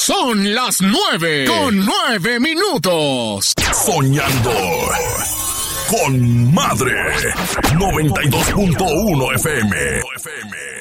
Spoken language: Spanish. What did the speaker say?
Son las 9:09. Soñando con Madre 92.1 FM.